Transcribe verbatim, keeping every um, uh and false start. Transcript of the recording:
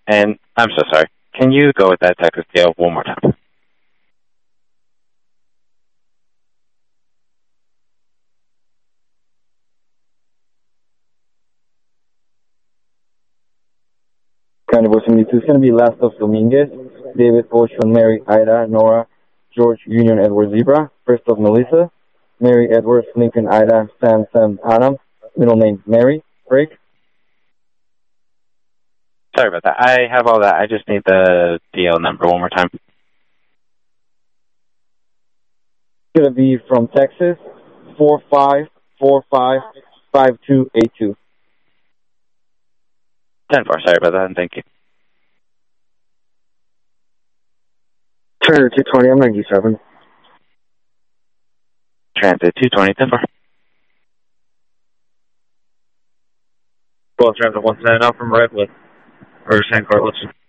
And I'm so sorry. Can you go with that Texas scale one more time? Carnival seventy-two is going to be Lastos Dominguez, David Ocean, Mary Ida, Nora, George Union Edward Zebra, first of Melissa, Mary Edwards, Lincoln Ida, Sam Sam Adam, middle name Mary, break. Sorry about that. I have all that. I just need the D L number one more time. It's going to be from Texas, four five four five five two eight two. ten four, sorry about that, and thank you. Transit two twenty, I'm ninety-seven. Transit two twenty, ten four. Well, Transit one seven out from Redwood, or San Carlos.